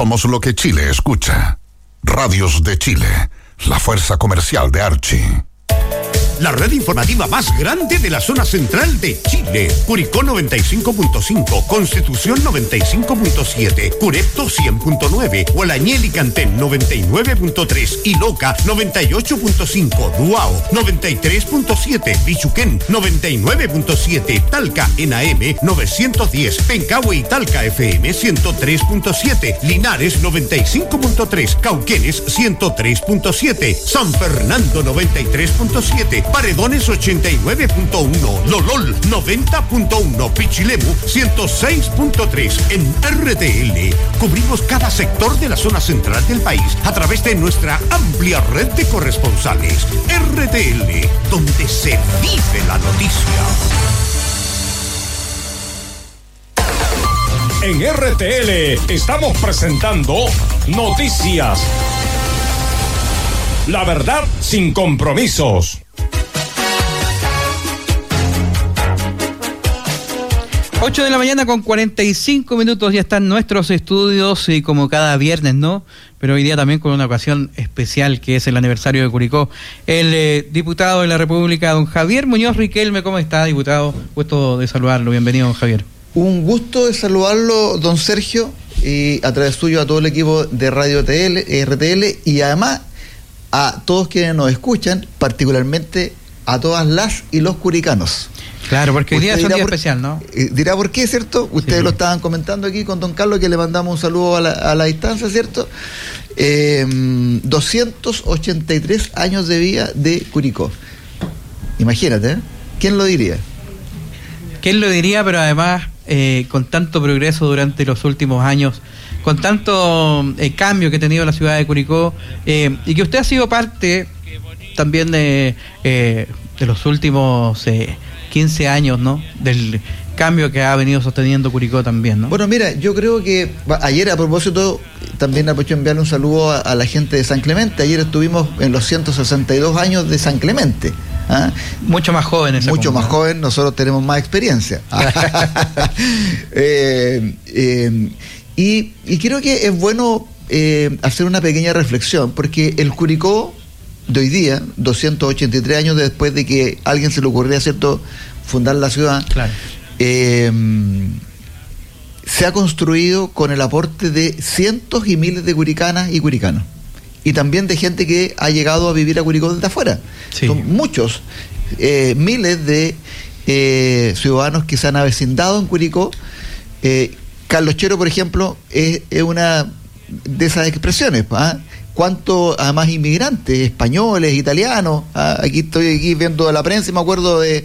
Somos lo que Chile escucha. Radios de Chile, la fuerza comercial de Archie. La red informativa más grande de la zona central de Chile. Curicó 95.5, Constitución 95.7, Curepto 100.9, Gualañel y Cantén 99.3 y Loca 98.5, Duao 93.7, Bichuquén 99.7, Talca en AM 910, Pencahue y Talca FM 103.7, Linares 95.3, Cauquenes 103.7, San Fernando 93.7, Paredones 89.1, Lolol 90.1, Pichilemu 106.3. En RTL cubrimos cada sector de la zona central del país a través de nuestra amplia red de corresponsales. RTL, donde se vive la noticia. En RTL estamos presentando Noticias. La verdad sin compromisos. 8 de la mañana con 45 minutos, ya están nuestros estudios y como cada viernes, ¿no? Pero hoy día también con una ocasión especial que es el aniversario de Curicó. El diputado de la República, don Javier Muñoz Riquelme, ¿cómo está, diputado? Gusto de saludarlo, bienvenido, don Javier. Un gusto de saludarlo, don Sergio, y a través suyo a todo el equipo de Radio RTL y además a todos quienes nos escuchan, particularmente a todas las y los curicanos. Claro, porque hoy día es un día especial, ¿no? Dirá por qué, ¿cierto? Ustedes sí, lo estaban comentando aquí con don Carlos, que le mandamos un saludo a la distancia, ¿cierto? 283 años de vida de Curicó. Imagínate, ¿eh? ¿Quién lo diría? ¿Quién lo diría? Pero además, con tanto progreso durante los últimos años, con tanto cambio que ha tenido la ciudad de Curicó, y que usted ha sido parte también de los últimos 15 años, ¿no? Del cambio que ha venido sosteniendo Curicó también, ¿no? Bueno, mira, yo creo que ayer, a propósito, también aprovecho enviarle un saludo a la gente de San Clemente. Ayer estuvimos en los 162 años de San Clemente. ¿Ah? Mucho más jóvenes. Mucho más joven, nosotros tenemos más experiencia. Y creo que es bueno hacer una pequeña reflexión, porque el Curicó de hoy día, 283 años después de que a alguien se le ocurriera, ¿cierto?, fundar la ciudad, claro, se ha construido con el aporte de cientos y miles de curicanas y curicanos, y también de gente que ha llegado a vivir a Curicó desde afuera. Sí. Son muchos, miles de ciudadanos que se han avecindado en Curicó. Carlos Chero, por ejemplo, es una de esas expresiones, ¿ah? ¿Cuántos, además, inmigrantes, españoles, italianos? Aquí estoy viendo la prensa y me acuerdo del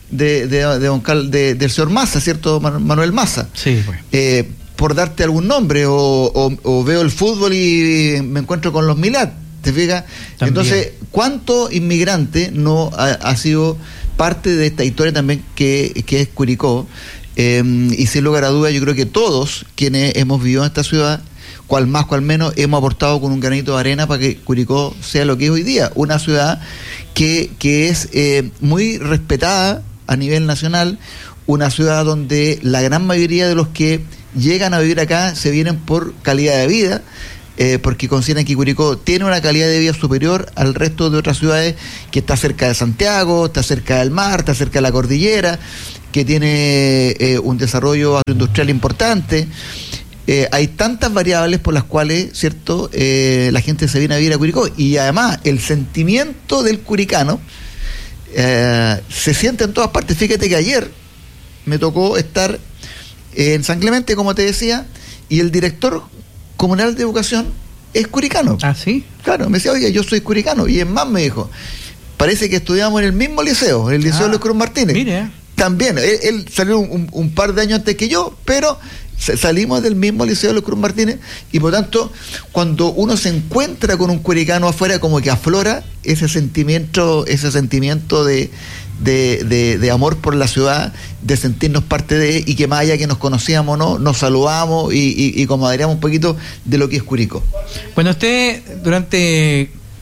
señor Massa, ¿cierto? Manuel Massa. Sí, bueno. Por darte algún nombre, o veo el fútbol y me encuentro con los Milad, ¿te fijas? También. Entonces, ¿cuánto inmigrante no ha sido parte de esta historia también que es Curicó? Y sin lugar a duda, yo creo que todos quienes hemos vivido en esta ciudad, cual más, cual menos, hemos aportado con un granito de arena para que Curicó sea lo que es hoy día, una ciudad que es muy respetada a nivel nacional, una ciudad donde la gran mayoría de los que llegan a vivir acá se vienen por calidad de vida, porque consideran que Curicó tiene una calidad de vida superior al resto de otras ciudades, que está cerca de Santiago, está cerca del mar, está cerca de la cordillera, que tiene un desarrollo agroindustrial importante. Hay tantas variables por las cuales, ¿cierto?, la gente se viene a vivir a Curicó, y además el sentimiento del curicano se siente en todas partes. Fíjate que ayer me tocó estar en San Clemente, como te decía, y el director comunal de educación es curicano. ¿Ah, sí? Claro, me decía, oye, yo soy curicano, y es más, me dijo, parece que estudiamos en el mismo liceo, en el liceo Luis Cruz Martínez. Mire. También, él salió un par de años antes que yo, pero salimos del mismo liceo Luis Cruz Martínez, y por tanto, cuando uno se encuentra con un curicano afuera, como que aflora ese sentimiento de amor por la ciudad, de sentirnos parte de, y que más allá que nos conocíamos, ¿no?, nos saludamos y como adheríamos un poquito de lo que es Curicó. Bueno, usted durante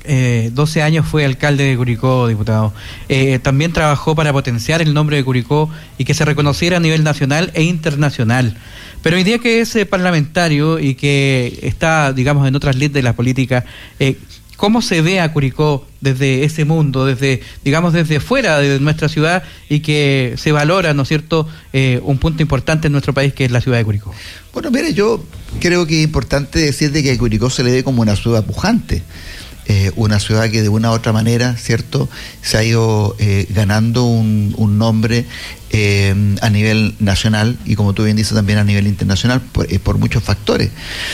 12 años fue alcalde de Curicó, diputado. También trabajó para potenciar el nombre de Curicó y que se reconociera a nivel nacional e internacional. Pero hoy día que es parlamentario y que está, digamos, en otras líneas de la política, ¿cómo se ve a Curicó desde ese mundo, desde fuera de nuestra ciudad y que se valora, ¿no es cierto?, un punto importante en nuestro país que es la ciudad de Curicó? Bueno, mire, yo creo que es importante decir de que a Curicó se le ve como una ciudad pujante. Una ciudad que de una u otra manera, ¿cierto?, se ha ido ganando un nombre a nivel nacional y, como tú bien dices, también a nivel internacional por muchos factores.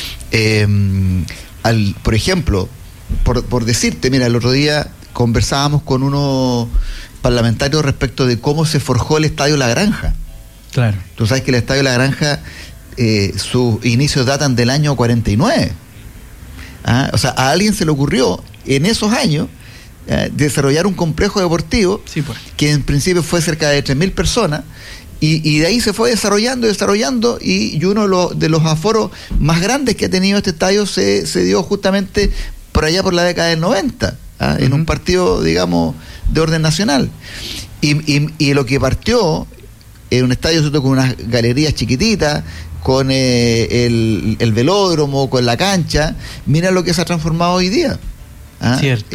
Por ejemplo, por decirte, mira, el otro día conversábamos con unos parlamentarios respecto de cómo se forjó el Estadio La Granja. Claro. Tú sabes que el Estadio La Granja, sus inicios datan del año 49. O sea, a alguien se le ocurrió en esos años desarrollar un complejo deportivo, sí, pues, que en principio fue cerca de 3.000 personas y de ahí se fue desarrollando y uno de los aforos más grandes que ha tenido este estadio se dio justamente por allá por la década del 90, en un partido, digamos, de orden nacional. Y lo que partió en un estadio, ¿cierto?, con unas galerías chiquititas, con el velódromo, con la cancha, mira lo que se ha transformado hoy día. Cierto.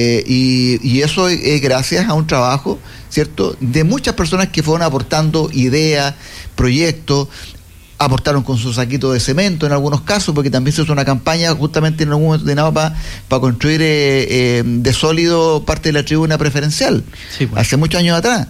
Y eso es gracias a un trabajo, ¿cierto?, de muchas personas que fueron aportando ideas, proyectos, aportaron con su saquito de cemento en algunos casos, porque también se hizo una campaña justamente en algún momento de nada para construir de sólido parte de la tribuna preferencial, sí, pues, hace muchos años atrás.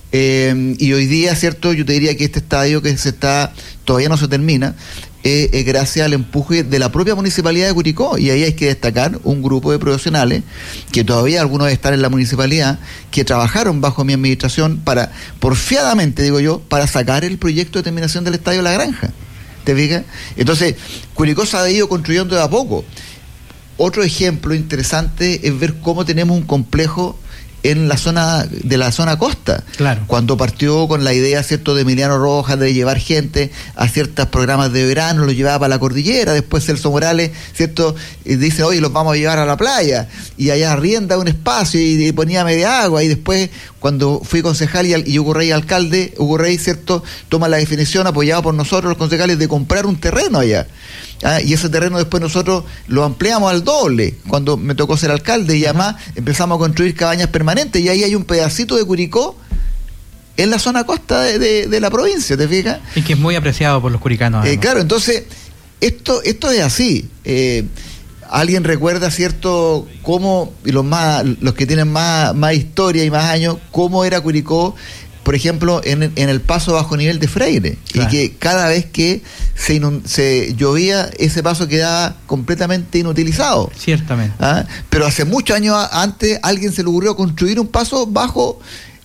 Y hoy día, ¿cierto?, yo te diría que este estadio que todavía no se termina, gracias al empuje de la propia Municipalidad de Curicó, y ahí hay que destacar un grupo de profesionales, que todavía algunos están en la municipalidad, que trabajaron bajo mi administración porfiadamente, digo yo, para sacar el proyecto de terminación del Estadio La Granja. ¿Te fijas? Entonces, Curicó se ha ido construyendo de a poco. Otro ejemplo interesante es ver cómo tenemos un complejo en la zona costa. Claro. Cuando partió con la idea, ¿cierto?, de Emiliano Rojas de llevar gente a ciertos programas de verano, los llevaba para la cordillera. Después Celso Morales, ¿cierto?, dice, oye, los vamos a llevar a la playa, y allá arrienda un espacio y ponía media agua. Y después, cuando fui concejal y Hugo Rey alcalde, Hugo Rey, ¿cierto?, toma la definición, apoyado por nosotros los concejales, de comprar un terreno allá. Y ese terreno después nosotros lo ampliamos al doble cuando me tocó ser alcalde, y además empezamos a construir cabañas permanentes, y ahí hay un pedacito de Curicó en la zona costa de la provincia, ¿te fijas? Y que es muy apreciado por los curicanos. Claro, entonces esto es así. ¿Alguien recuerda, cierto, cómo, y los que tienen más historia y más años, cómo era Curicó, por ejemplo, en el paso bajo nivel de Freire? Claro. Y que cada vez que se llovía, ese paso quedaba completamente inutilizado. Ciertamente. Pero hace muchos años antes, alguien se le ocurrió construir un paso bajo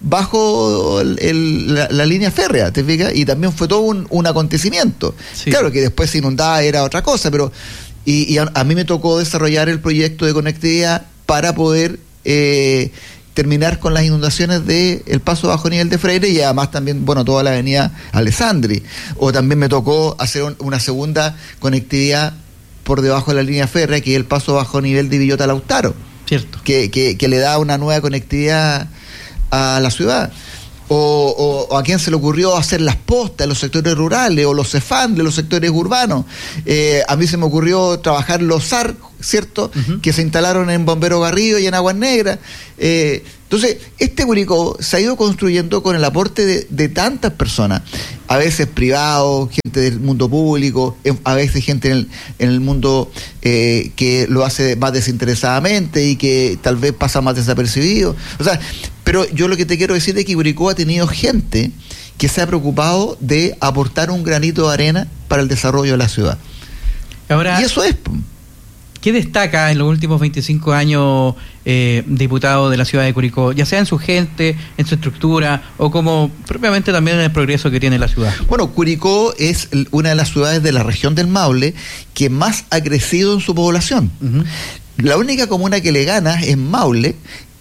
la línea férrea, ¿te fijas? Y también fue todo un acontecimiento. Sí. Claro que después se inundaba, era otra cosa, pero y a mí me tocó desarrollar el proyecto de conectividad para poder terminar con las inundaciones del paso bajo nivel de Freire, y además también, bueno, toda la avenida Alessandri. O también me tocó hacer una segunda conectividad por debajo de la línea férrea, que es el paso bajo nivel de Villota Lautaro. Cierto. Que le da una nueva conectividad a la ciudad. O a quién se le ocurrió hacer las postas en los sectores rurales, o los CEFAM de los sectores urbanos. A mí se me ocurrió trabajar los SAR, ¿cierto?, que se instalaron en Bombero Garrido y en Aguas Negras. Entonces, este Curicó se ha ido construyendo con el aporte de tantas personas, a veces privados, gente del mundo público, a veces gente en el mundo que lo hace más desinteresadamente y que tal vez pasa más desapercibido. O sea, pero yo lo que te quiero decir es que Curicó ha tenido gente que se ha preocupado de aportar un granito de arena para el desarrollo de la ciudad. Ahora, y eso es... ¿Qué destaca en los últimos 25 años, diputado de la ciudad de Curicó, ya sea en su gente, en su estructura, o como propiamente también en el progreso que tiene la ciudad? Bueno, Curicó es una de las ciudades de la región del Maule que más ha crecido en su población. La única comuna que le gana es Maule,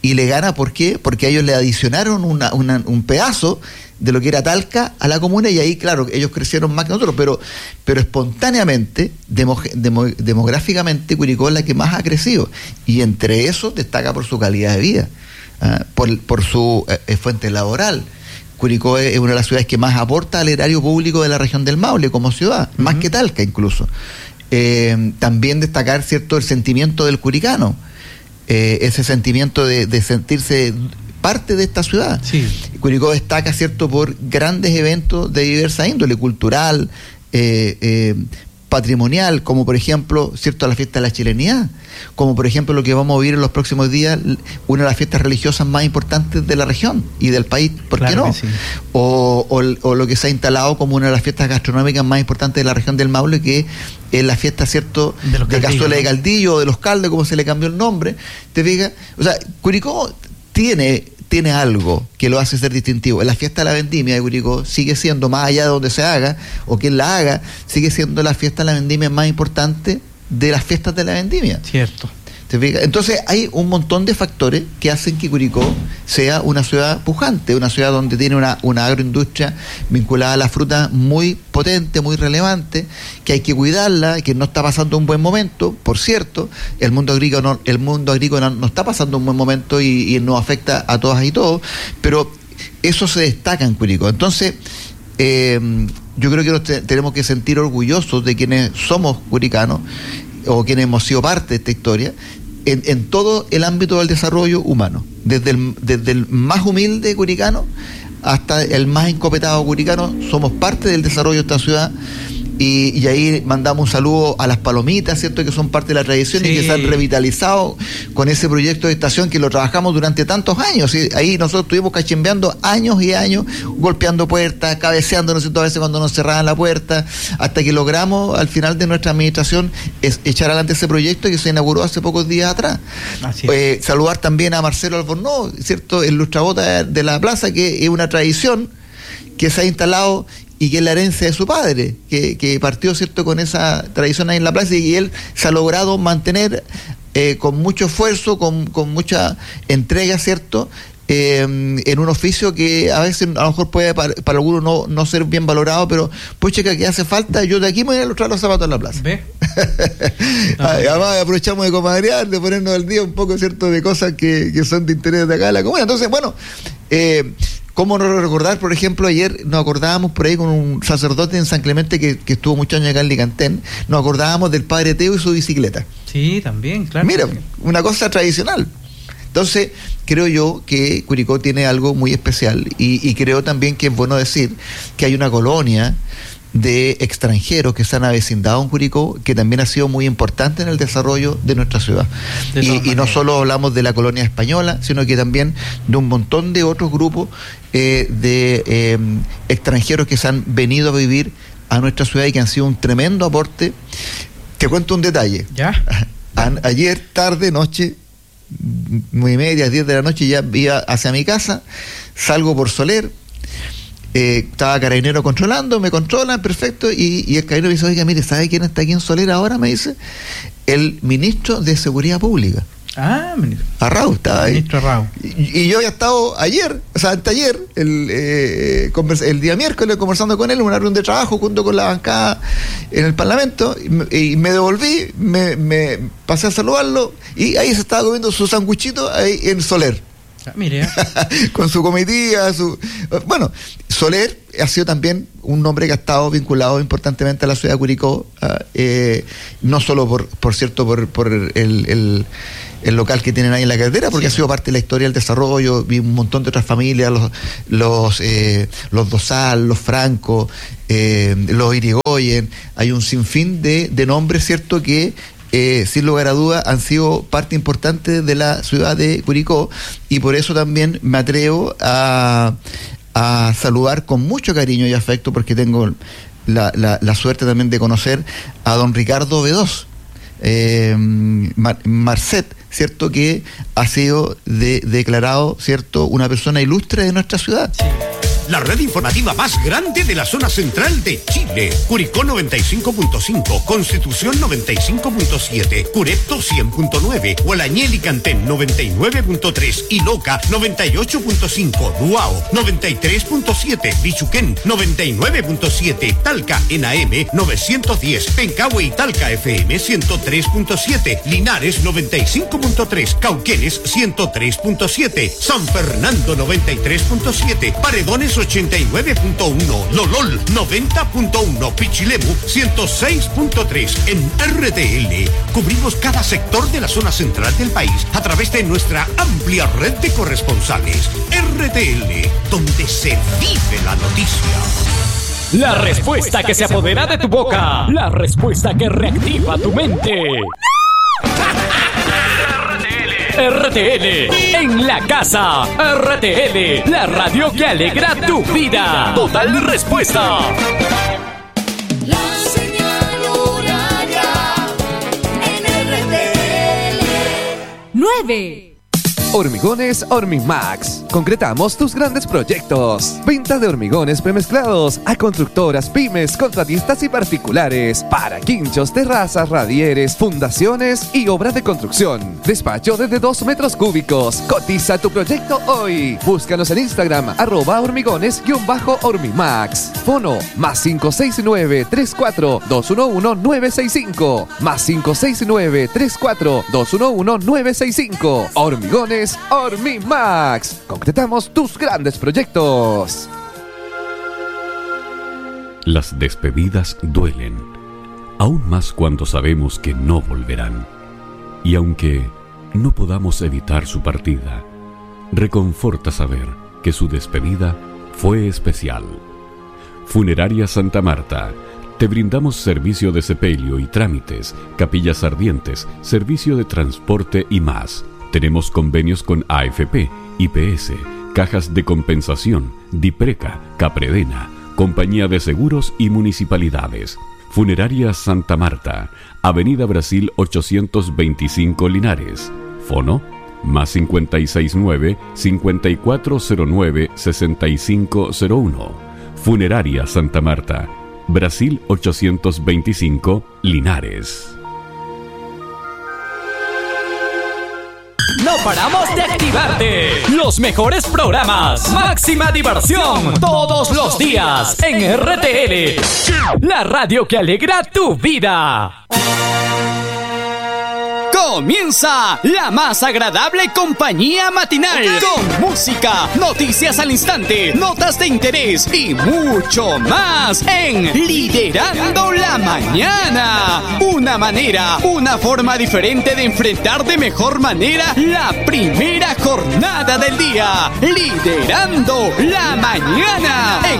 y le gana. ¿Por qué? Porque ellos le adicionaron un pedazo de lo que era Talca a la comuna, y ahí, claro, ellos crecieron más que nosotros, pero espontáneamente, demográficamente, Curicó es la que más ha crecido, y entre eso destaca por su calidad de vida, por su fuente laboral. Curicó es una de las ciudades que más aporta al erario público de la región del Maule como ciudad, más que Talca incluso. También destacar, ¿cierto?, el sentimiento del curicano, ese sentimiento de sentirse parte de esta ciudad. Sí. Curicó destaca, ¿cierto?, por grandes eventos de diversa índole, cultural, patrimonial, como por ejemplo, ¿cierto?, la fiesta de la chilenidad, como por ejemplo lo que vamos a vivir en los próximos días, una de las fiestas religiosas más importantes de la región y del país, ¿por qué no? Sí. O lo que se ha instalado como una de las fiestas gastronómicas más importantes de la región del Maule, que es la fiesta, ¿cierto?, de cazuela de caldillo, o de los caldos, como se le cambió el nombre. ¿Te fijas? O sea, Curicó tiene algo que lo hace ser distintivo. La fiesta de la vendimia de Curicó sigue siendo, más allá de donde se haga o quien la haga, sigue siendo la fiesta de la vendimia más importante de las fiestas de la vendimia. Cierto. ¿Te fijas? Entonces hay un montón de factores que hacen que Curicó sea una ciudad pujante, una ciudad donde tiene una agroindustria vinculada a la fruta muy potente, muy relevante, que hay que cuidarla, que no está pasando un buen momento. Por cierto, el mundo agrícola no está pasando un buen momento y nos afecta a todas y todos, pero eso se destaca en Curicó. Entonces, yo creo que nos tenemos que sentir orgullosos de quienes somos curicanos, o quienes hemos sido parte de esta historia, en todo el ámbito del desarrollo humano, desde el más humilde curicano hasta el más encopetado curicano, somos parte del desarrollo de esta ciudad. Y ahí mandamos un saludo a las palomitas, ¿cierto?, que son parte de la tradición, sí, y que se han revitalizado con ese proyecto de estación que lo trabajamos durante tantos años. ¿Sí? Ahí nosotros estuvimos cachimbeando años y años, golpeando puertas, cabeceando, ¿no es cierto?, a veces cuando nos cerraban la puerta, hasta que logramos al final de nuestra administración echar adelante ese proyecto que se inauguró hace pocos días atrás. Saludar también a Marcelo Albornoz, ¿cierto?, el lustrabota de la plaza, que es una tradición que se ha instalado y que es la herencia de su padre, que partió, ¿cierto?, con esa tradición ahí en la plaza, y él se ha logrado mantener con mucho esfuerzo, con mucha entrega, ¿cierto?, en un oficio que a veces a lo mejor puede para algunos no ser bien valorado, pero pucha, que hace falta. Yo de aquí me voy a ilustrar los zapatos en la plaza. ¿Ve? Además aprovechamos de comadrear, de ponernos al día un poco, ¿cierto?, de cosas que son de interés de acá de la comuna. Entonces, bueno, ¿cómo no recordar? Por ejemplo, ayer nos acordábamos por ahí con un sacerdote en San Clemente que estuvo muchos años acá en Licantén, nos acordábamos del padre Teo y su bicicleta. Sí, también, claro. Mira, una cosa tradicional. Entonces, creo yo que Curicó tiene algo muy especial, y creo también que es bueno decir que hay una colonia de extranjeros que se han avecindado en Curicó, que también ha sido muy importante en el desarrollo de nuestra ciudad. Y no solo hablamos de la colonia española, sino que también de un montón de otros grupos de extranjeros que se han venido a vivir a nuestra ciudad y que han sido un tremendo aporte. Te cuento un detalle. ¿Ya? Ayer, tarde, noche, 9:30, 10 de la noche, ya iba hacia mi casa, salgo por Soler, estaba Carabinero controlando, me controlan, perfecto, y el Carabinero me dice: oiga, mire, ¿sabe quién está aquí en Soler ahora? Me dice, el ministro de Seguridad Pública. Arrau estaba ahí. Ministro Arrau. Y yo había estado ayer, o sea, anteayer, el día miércoles, conversando con él en una reunión de trabajo junto con la bancada en el Parlamento, y me devolví, me pasé a saludarlo, y ahí se estaba comiendo su sanguchito ahí en Soler. Mire. Con su comitiva, bueno, Soler ha sido también un nombre que ha estado vinculado importantemente a la ciudad de Curicó, no solo por cierto, por el local que tienen ahí en la carretera, porque sí, ha sido parte de la historia del desarrollo, vi un montón de otras familias, los Dosal, los Franco, los Irigoyen, hay un sinfín de nombres, ¿cierto?, que sin lugar a dudas han sido parte importante de la ciudad de Curicó, y por eso también me atrevo a saludar con mucho cariño y afecto, porque tengo la suerte también de conocer a don Ricardo Bedós, Marcet, ¿cierto?, que ha sido declarado, ¿cierto?, una persona ilustre de nuestra ciudad. Sí. la red informativa más grande de la zona central de Chile. Curicó 95.5, Constitución 95.7, Curepto 100.9, Gualañel y Cantén 99.3 y Loca 98.5, Duao 93.7, Bichuquén 99.7, Talca en AM 910, Pencahue y Talca FM 103.7, Linares 95.3, Cauquenes 103.7, San Fernando 93.7, Paredones 89.1, Lolol 90.1, Pichilemu 106.3. En RTL cubrimos cada sector de la zona central del país a través de nuestra amplia red de corresponsales. RTL, donde se vive la noticia. La respuesta que se apodera de tu boca. La respuesta que reactiva tu mente. RTL en la casa. RTL, la radio que alegra tu vida. Total respuesta. La señal horaria en RTL. 9. Hormigones Hormimax. Concretamos tus grandes proyectos. Venta de hormigones premezclados a constructoras, pymes, contratistas y particulares. Para quinchos, terrazas, radieres, fundaciones y obras de construcción. Despacho desde 2 metros cúbicos. Cotiza tu proyecto hoy. Búscanos en Instagram @hormigones_Hormimax. Fono +569 34 211 965. +569 34 211 965. Hormigones Hormimax. Concretamos tus grandes proyectos. Las despedidas duelen, aún más cuando sabemos que no volverán. Y aunque no podamos evitar su partida, reconforta saber que su despedida fue especial. Funeraria Santa Marta. Te brindamos servicio de sepelio y trámites, capillas ardientes, servicio de transporte y más. Tenemos convenios con AFP, IPS, Cajas de Compensación, Dipreca, Capredena, Compañía de Seguros y Municipalidades. Funeraria Santa Marta, Avenida Brasil 825 Linares. Fono +569 5409 6501. Funeraria Santa Marta, Brasil 825 Linares. No paramos de activarte. Los mejores programas. Máxima diversión. Todos los días. En RTL. La radio que alegra tu vida. Comienza la más agradable compañía matinal. Con música, noticias al instante, notas de interés y mucho más en Liderando la Mañana. Una forma diferente de enfrentar de mejor manera la primera jornada del día. Liderando la Mañana.